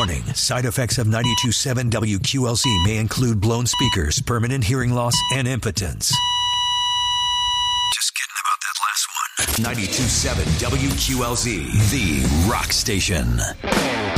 Warning, side effects of 92.7 WQLZ may include blown speakers, permanent hearing loss, and impotence. Just kidding about that last one. 92.7 WQLZ, the rock station.